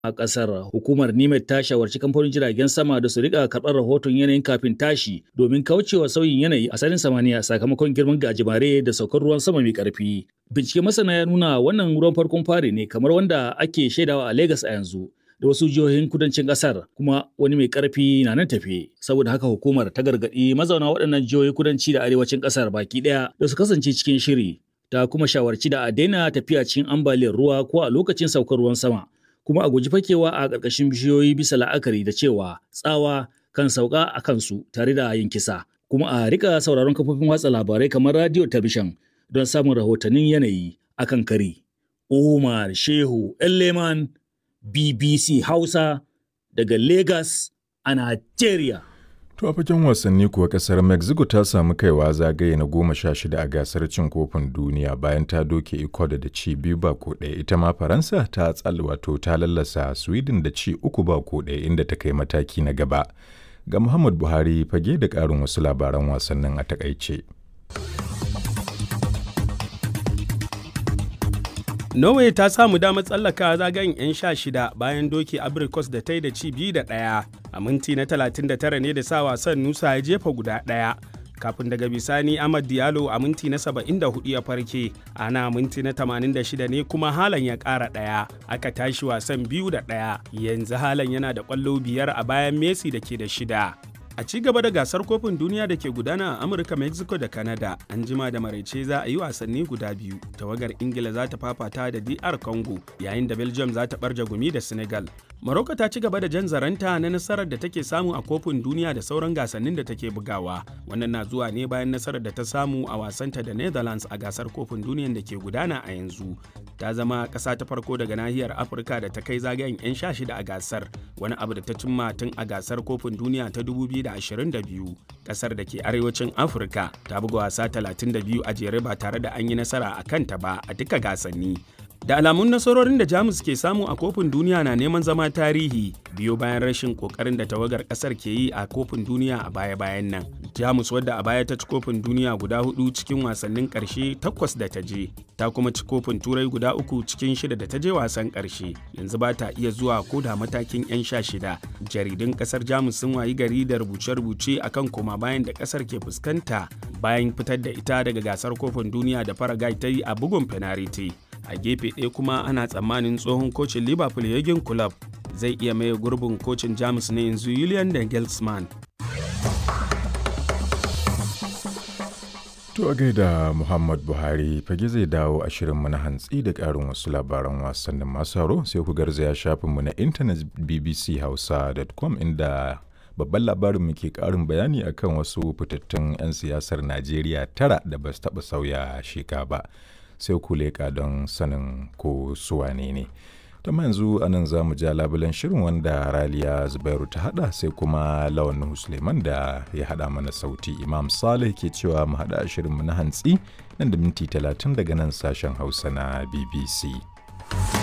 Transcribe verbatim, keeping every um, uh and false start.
a ƙasar. Hukumar NIMET ta shawarci kamfanin jiragen sama da su rika karɓar rahoton yanayin kafin tashi domin kaucewa sauyin yanayi a sararin samaniya sakamakon girman gajimare da saukar ruwan sama mai ƙarfi. Bincike masana ya nuna wannan ruwan farkon fari ne kamar wanda ake shaidawa a Legas a yanzu da wasu jihohin kudancin ƙasar, kuma wani mai ƙarfi na nan tafe. Saboda haka hukumar ta gargaɗi mazauna waɗannan jihohi kudanci da arewacin ƙasar baki ɗaya da su kasance cikin shiri. Ta kuma shawarci da a daina tafiya cikin ambaliyar ruwa ko a lokacin saukar ruwan sama, kuma a guji fakewa a ƙarƙashin bishiyoyi bisa la'akari da cewa tsawa kan sauka a kansu tare da yin kisa. Kuma a rika sauraron kafofin watsa labarai kamar radio talabishin don samun rahotannin yanayi akan kari. Umar Shehu Elleman, B B C Hausa daga Lagos a Najeriya. To a fagen wasanni kuwa kasar Mexico ta samu kaiwa zagaye na goma sha shida a gasar cin kofin duniya bayan ta doke Ecuador da ci biyu ba ko ɗaya. Ita ma Faransa ta tsal wato ta lallasa Sweden da ci uku ba ko ɗaya inda ta kai mataki na gaba. Ga Muhammad Buhari fage da ƙarin wasu labaran wasannin a takaice. Norway ta samu damar tsallaka zagayen 'yan sha shida bayan doki Abrikos da ta yi da ci biyu da ɗaya. A minti na talatin da tara ne da sa wasan Nusa ya jefa guda ɗaya. Kafin daga bisani Amad Diallo a minti na saba'in da hudu ya farke. Ana minti na tamanin da shida ne kuma Haaland ya ƙara ɗaya. Aka tashi wasan biyu da ɗaya. Yanzu Haaland yana da ƙwallo biyar a bayan Messi da ke da shida. A ci gaba da gasar kofin duniya da ke gudana a Amurka, Mexico da Canada, an jima da maraice za a yi wasanni guda biyu. Tawagar Ingila za ta fafata da D R Congo, yayin da Belgium za ta barja gumi da Senegal. Morocco ta ci gaba da jan zaranta na nasarar da take samu a kofin duniya da sauran gasannin da take bugawa. Wannan na zuwa ne bayan nasarar da ta samu a wasanta da Netherlands a gasar kofin duniyan da ke gudana a yanzu. Ta zama ƙasa ta farko daga nahiyar Afirka da ta kai zagayen 'yan sha shida a gasar, wani abu da ta cimma tun a gasar kofin duniya ta dubu biyu da ashirin da biyu. Ƙasar da ke arewacin Afirka ta buga wasa talatin da biyu a jere ba tare da an yi nasara a kanta ba a duka gasanni. Da alamun nasarorin da Jamus ke samu a kofin duniya na neman zama tarihi biyo bayan rashin kokarin da tawagar kasar ke yi a kofin duniya a baya-bayan nan. Jamus, wadda a baya ta ci kofin duniya guda hudu cikin wasannin karshe takwas da ta je, ta kuma ci kofin turai guda uku cikin shida da ta je wasan karshe. Yanzu ba ta iya zuwa ko da matakin 'yan sha shida. Jaridun kasar Jamus sun wayi gari da rubuce-rubuce akan koma bayan da kasar ke fuskanta bayan fitar da ita daga gasar kofin duniya da Paraguay ta yi a bugun fenariti. A gefe ɗaya kuma ana tsammanin tsohon kocin Liverpool Jurgen Klopp zai iya maye gurbin kocin Jamus na yanzu Julian Nagelsmann. To a gaida Muhammad Buhari fage zai dawo a shirinmu na hantsi da ƙarin wasu labaran wasannin masu haro sai ku garzaya shafinmu na intanet b b c hausa dot com inda babban labarin mu ke ƙarin bayani akan wasu fitattun 'yan siyasar Najeriya tara da ba su taɓa sauya sheka ba. Sai ku leƙa don sanin ko suwane ne. Ta yanzu anan za mu ja labulen shirin wanda Raliya Zubairu ta hada, sai kuma Lawan Suleiman da ya hada mana sauti. Imam Saleh ke cewa mu hada shirin mu na hantsi nan da minti talatin daga nan sashen Hausa na B B C.